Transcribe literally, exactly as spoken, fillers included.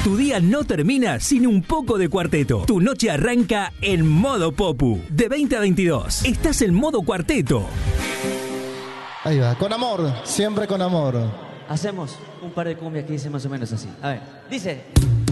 Tu día no termina sin un poco de cuarteto. Tu noche arranca en modo Popu. De veinte a veintidós. Estás en modo cuarteto. Ahí va, con amor, siempre con amor. Hacemos un par de cumbias que dice más o menos así. A ver, dice...